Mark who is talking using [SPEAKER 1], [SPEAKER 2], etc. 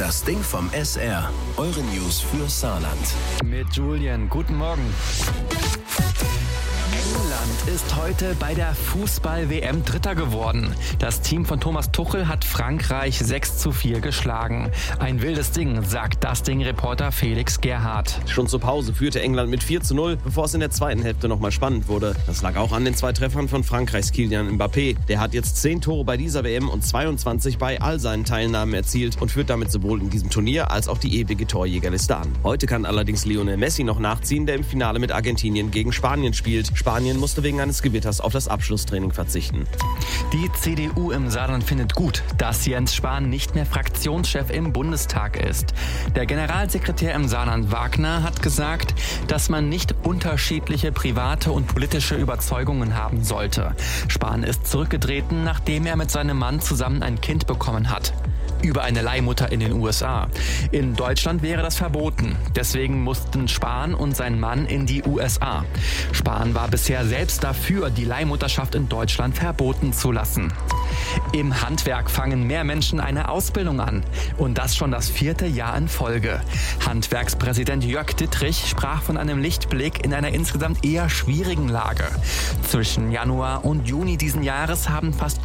[SPEAKER 1] Das Ding vom SR. Eure News für Saarland.
[SPEAKER 2] Mit Julian. Guten Morgen. England ist heute bei der Fußball-WM Dritter geworden. Das Team von Thomas Tuchel hat Frankreich 6:4 geschlagen. Ein wildes Ding, sagt das Ding-Reporter Felix Gerhardt.
[SPEAKER 3] Schon zur Pause führte England mit 4:0, bevor es in der zweiten Hälfte nochmal spannend wurde. Das lag auch an den 2 Treffern von Frankreichs Kylian Mbappé. Der hat jetzt 10 Tore bei dieser WM und 22 bei all seinen Teilnahmen erzielt und führt damit sowohl in diesem Turnier als auch die ewige Torjägerliste an. Heute kann allerdings Lionel Messi noch nachziehen, der im Finale mit Argentinien gegen Spanien spielt. Spanien musste wegen eines Gewitters auf das Abschlusstraining verzichten.
[SPEAKER 2] Die CDU im Saarland findet gut, dass Jens Spahn nicht mehr Fraktionschef im Bundestag ist. Der Generalsekretär im Saarland Wagner hat gesagt, dass man nicht unterschiedliche private und politische Überzeugungen haben sollte. Spahn ist zurückgetreten, nachdem er mit seinem Mann zusammen ein Kind bekommen hat. Über eine Leihmutter in den USA. In Deutschland wäre das verboten. Deswegen mussten Spahn und sein Mann in die USA. Spahn war bisher selbst dafür, die Leihmutterschaft in Deutschland verboten zu lassen. Im Handwerk fangen mehr Menschen eine Ausbildung an. Und das schon das 4. Jahr in Folge. Handwerkspräsident Jörg Dittrich sprach von einem Lichtblick in einer insgesamt eher schwierigen Lage. Zwischen Januar und Juni diesen Jahres haben fast